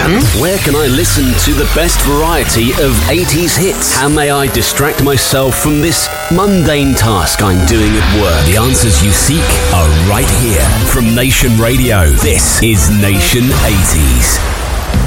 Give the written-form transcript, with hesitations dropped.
Where can I listen to the best variety of 80s hits? How may I distract myself from this mundane task I'm doing at work? The answers you seek are right here. From Nation Radio, this is Nation 80s.